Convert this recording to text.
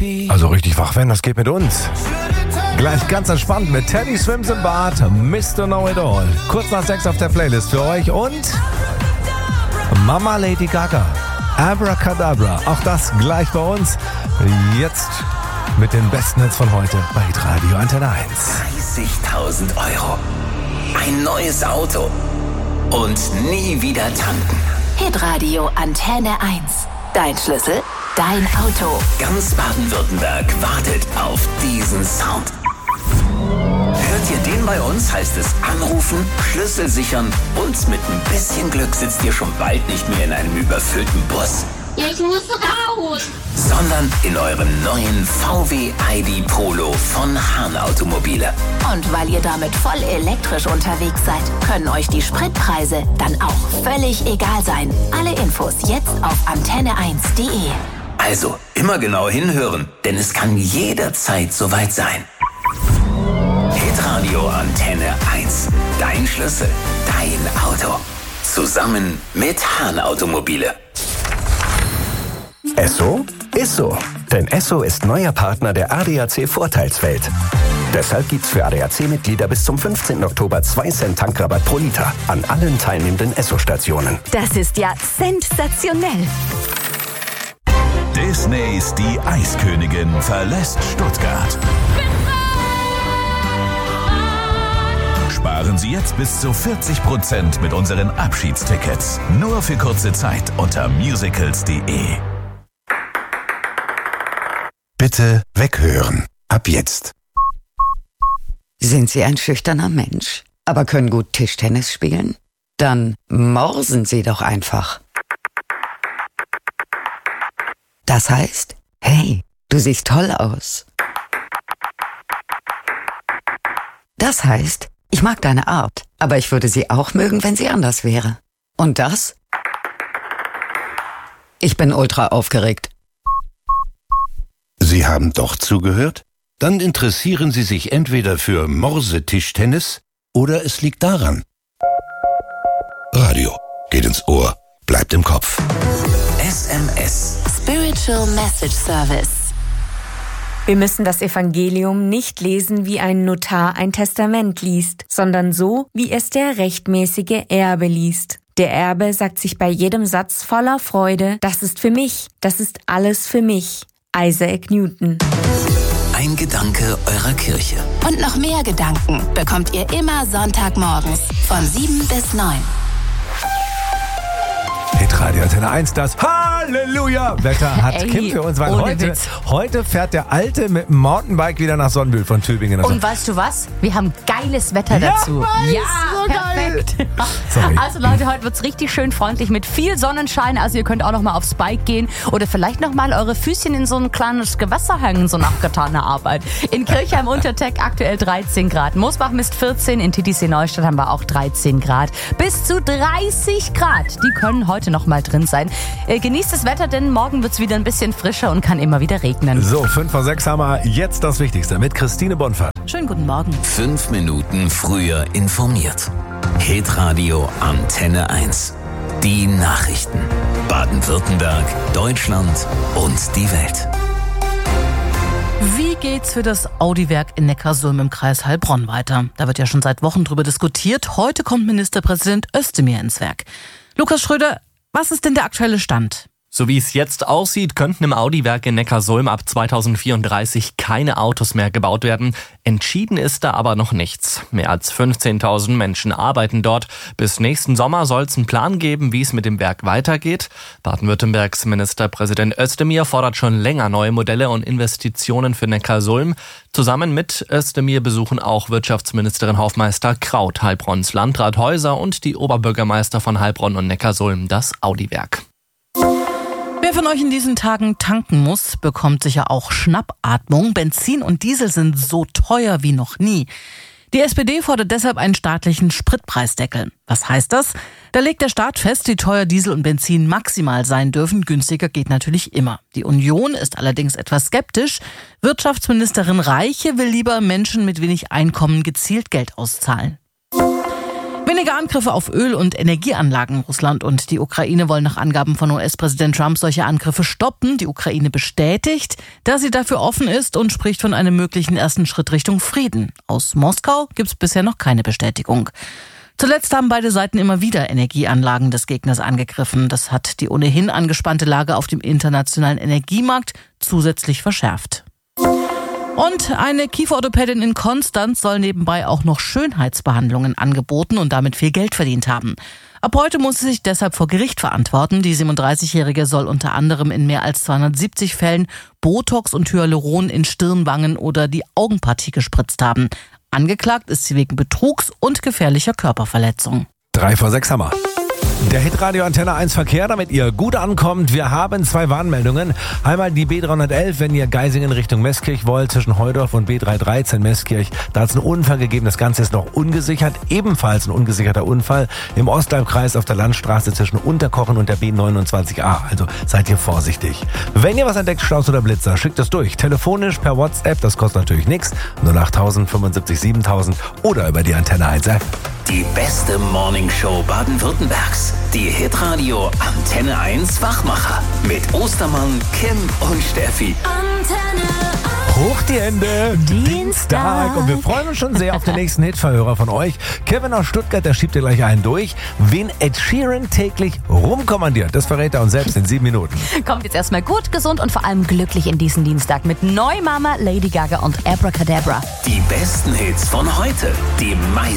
Also richtig wach werden, das geht mit uns. Gleich ganz entspannt mit Teddy Swims im Bad, Mr. Know It All. Kurz nach 6 auf der Playlist für euch und Mama Lady Gaga, Abracadabra. Auch das gleich bei uns. Jetzt mit den besten Hits von heute bei Radio Antenne 1. 30.000 €. Ein neues Auto. Und nie wieder tanken. Hitradio Antenne 1. Dein Schlüssel, dein Auto. Ganz Baden-Württemberg wartet auf diesen Sound. Hört ihr den bei uns, heißt es anrufen, Schlüssel sichern und mit ein bisschen Glück sitzt ihr schon bald nicht mehr in einem überfüllten Bus. Ich muss raus! Sondern in eurem neuen VW ID Polo von Hahn Automobile. Und weil ihr damit voll elektrisch unterwegs seid, können euch die Spritpreise dann auch völlig egal sein. Alle Infos jetzt auf antenne1.de. Also, immer genau hinhören, denn es kann jederzeit soweit sein. Hitradio Antenne 1. Dein Schlüssel, dein Auto. Zusammen mit Hahn Automobile. Esso ist so. Denn Esso ist neuer Partner der ADAC Vorteilswelt. Deshalb gibt's für ADAC-Mitglieder bis zum 15. Oktober 2 Cent Tankrabatt pro Liter an allen teilnehmenden Esso-Stationen. Das ist ja sensationell. Disneys Die Eiskönigin verlässt Stuttgart. Sparen Sie jetzt bis zu 40% mit unseren Abschiedstickets. Nur für kurze Zeit unter musicals.de. Bitte weghören. Ab jetzt. Sind Sie ein schüchterner Mensch, aber können gut Tischtennis spielen? Dann morsen Sie doch einfach. Das heißt, hey, du siehst toll aus. Das heißt, ich mag deine Art, aber ich würde sie auch mögen, wenn sie anders wäre. Und das? Ich bin ultra aufgeregt. Sie haben doch zugehört? Dann interessieren Sie sich entweder für Morsetischtennis oder es liegt daran. Radio geht ins Ohr, bleibt im Kopf. SMS. Spiritual Message Service. Wir müssen das Evangelium nicht lesen, wie ein Notar ein Testament liest, sondern so, wie es der rechtmäßige Erbe liest. Der Erbe sagt sich bei jedem Satz voller Freude, das ist für mich, das ist alles für mich. Isaac Newton. Ein Gedanke eurer Kirche. Und noch mehr Gedanken bekommt ihr immer Sonntagmorgens von 7 bis 9. Hitradio Antenne 1, das Halleluja-Wetter hat Kim für uns, weil heute fährt der Alte mit dem Mountainbike wieder nach Sonnenbühl von Tübingen. Und weißt du was? Wir haben geiles Wetter dazu. Ja, so perfekt. Geil. Sorry. Also Leute, heute wird's richtig schön freundlich mit viel Sonnenschein. Also ihr könnt auch noch mal aufs Bike gehen oder vielleicht noch mal eure Füßchen in so ein kleines Gewässer hängen, so nach getaner Arbeit. In Kirchheim Unterteck aktuell 13 Grad. Mosbach misst 14, in Titisee Neustadt haben wir auch 13 Grad. Bis zu 30 Grad, die können heute noch mal drin sein. Genießt das Wetter, denn morgen wird's wieder ein bisschen frischer und kann immer wieder regnen. So, 5 vor 6 haben wir jetzt das Wichtigste mit Christine Bonfert. Schönen guten Morgen. 5 Minuten früher informiert. Hitradio Antenne 1. Die Nachrichten. Baden-Württemberg, Deutschland und die Welt. Wie geht's für das Audi-Werk in Neckarsulm im Kreis Heilbronn weiter? Da wird ja schon seit Wochen drüber diskutiert. Heute kommt Ministerpräsident Özdemir ins Werk. Lukas Schröder, was ist denn der aktuelle Stand? So wie es jetzt aussieht, könnten im Audi-Werk in Neckarsulm ab 2034 keine Autos mehr gebaut werden. Entschieden ist da aber noch nichts. Mehr als 15.000 Menschen arbeiten dort. Bis nächsten Sommer soll es einen Plan geben, wie es mit dem Werk weitergeht. Baden-Württembergs Ministerpräsident Özdemir fordert schon länger neue Modelle und Investitionen für Neckarsulm. Zusammen mit Özdemir besuchen auch Wirtschaftsministerin Hofmeister Kraut, Heilbronns Landrat Häuser und die Oberbürgermeister von Heilbronn und Neckarsulm das Audi-Werk. Wer von euch in diesen Tagen tanken muss, bekommt sicher auch Schnappatmung. Benzin und Diesel sind so teuer wie noch nie. Die SPD fordert deshalb einen staatlichen Spritpreisdeckel. Was heißt das? Da legt der Staat fest, wie teuer Diesel und Benzin maximal sein dürfen. Günstiger geht natürlich immer. Die Union ist allerdings etwas skeptisch. Wirtschaftsministerin Reiche will lieber Menschen mit wenig Einkommen gezielt Geld auszahlen. Einige Angriffe auf Öl- und Energieanlagen. Russland und die Ukraine wollen nach Angaben von US-Präsident Trump solche Angriffe stoppen. Die Ukraine bestätigt, dass sie dafür offen ist und spricht von einem möglichen ersten Schritt Richtung Frieden. Aus Moskau gibt es bisher noch keine Bestätigung. Zuletzt haben beide Seiten immer wieder Energieanlagen des Gegners angegriffen. Das hat die ohnehin angespannte Lage auf dem internationalen Energiemarkt zusätzlich verschärft. Und eine Kieferorthopädin in Konstanz soll nebenbei auch noch Schönheitsbehandlungen angeboten und damit viel Geld verdient haben. Ab heute muss sie sich deshalb vor Gericht verantworten. Die 37-Jährige soll unter anderem in mehr als 270 Fällen Botox und Hyaluron in Stirn, Wangen oder die Augenpartie gespritzt haben. Angeklagt ist sie wegen Betrugs und gefährlicher Körperverletzung. 3 vor 6 haben wir. Der Hitradio Antenne 1 Verkehr, damit ihr gut ankommt. Wir haben 2 Warnmeldungen. Einmal die B311, wenn ihr Geisingen Richtung Meßkirch wollt, zwischen Heudorf und B313 Meßkirch. Da hat es einen Unfall gegeben, das Ganze ist noch ungesichert. Ebenfalls ein ungesicherter Unfall im Ostleibkreis auf der Landstraße zwischen Unterkochen und der B29a. Also seid ihr vorsichtig. Wenn ihr was entdeckt, Staus oder Blitzer, schickt es durch. Telefonisch, per WhatsApp, das kostet natürlich nichts. 08000 75 7000 oder über die Antenne 1 App. Die beste Morningshow Baden-Württembergs. Die Hitradio Antenne 1 Wachmacher. Mit Ostermann, Kim und Steffi. Antenne 1. Hoch die Hände. Dienstag. Und wir freuen uns schon sehr auf den nächsten Hitverhörer von euch. Kevin aus Stuttgart, der schiebt dir gleich einen durch. Wen Ed Sheeran täglich rumkommandiert, das verrät er uns selbst in 7 Minuten. Kommt jetzt erstmal gut, gesund und vor allem glücklich in diesen Dienstag mit Neumama, Lady Gaga und Abracadabra. Die besten Hits von heute. Die meisten